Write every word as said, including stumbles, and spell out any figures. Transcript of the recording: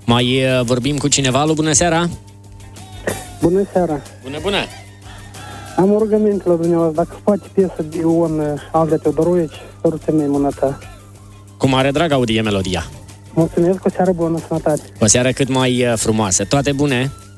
Mai uh, vorbim cu cineva? Alo, bună seara! Bună seara! Bună, bună! Am o rugăminte la dumneavoastră, dacă poate piesă de Ion Aldea Teodorovici, sărută mea mâna ta. Cu mare drag audie melodia. Mulțumesc, o seară bună, sănătate! O seară cât mai uh, frumoasă. Toate bune!